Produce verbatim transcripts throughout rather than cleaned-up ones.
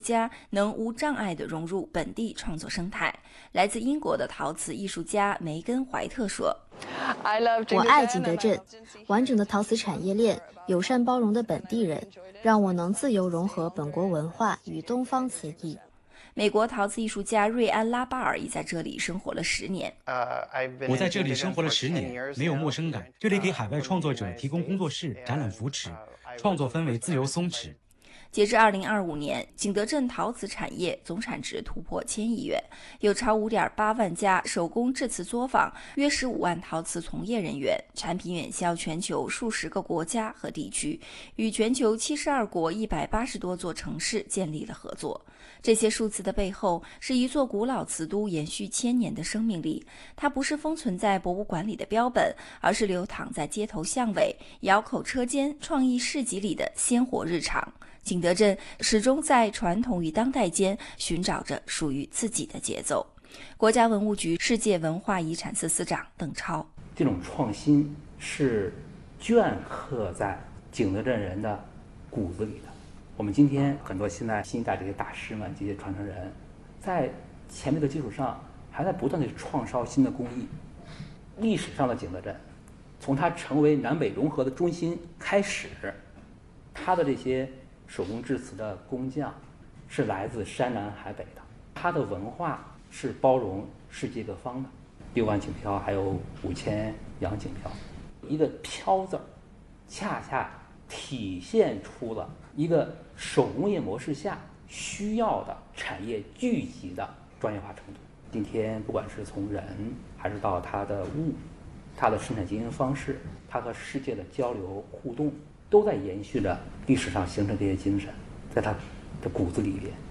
家能无障碍地融入本地创作生态。来自英国的陶瓷艺术家梅根·怀特说：“ 我爱景德镇，完整的陶瓷产业链，友善包容的本地人，让我能自由融合本国文化与东方瓷艺。” 美国陶瓷艺术家瑞安·拉巴尔已在这里生活了十年。 我在这里生活了十年，没有陌生感。这里给海外创作者提供工作室、展览扶持，创作氛围自由松弛。 截至二零二五年，景德镇陶瓷产业总产值突破千亿元，有超五点八万家手工制瓷作坊，约十五万陶瓷从业人员，产品远销全球数十个国家和地区，与全球七十二国一百八十多座城市建立了合作。这些数字的背后，是一座古老瓷都延续千年的生命力。它不是封存在博物馆里的标本，而是流淌在街头巷尾、窑口车间、创意市集里的鲜活日常。景德镇始终在传统与当代间寻找着属于自己的节奏。国家文物局世界文化遗产司司长邓超： 这种创新是镌刻在景德镇人的骨子里的。我们今天很多现在新一代这些大师们、这些传承人，在前面的基础上，还在不断的创烧新的工艺。历史上的景德镇，从它成为南北融合的中心开始，它的这些手工制瓷的工匠是来自山南海北的，它的文化是包容世界各方的。六万景漂，还有五千洋景漂，一个漂字儿，恰恰体现出了一个手工业模式下需要的产业聚集的专业化程度。今天不管是从人，还是到它的物，它的生产经营方式，它和世界的交流互动，都在延续着历史上形成这些精神，在它的骨子里边。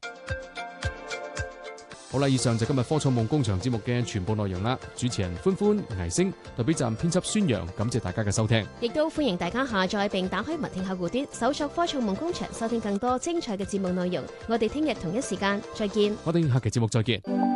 好啦，以上就今日科創夢工場節目嘅全部內容啦。主持人歡歡、倪星，代表站編輯孫陽，感謝大家嘅收聽。 亦都歡迎大家下載並打開文聽客戶端，搜索科創夢工場，收聽更多精彩嘅節目內容。我哋聽日同一時間再見。 我哋下期節目再見。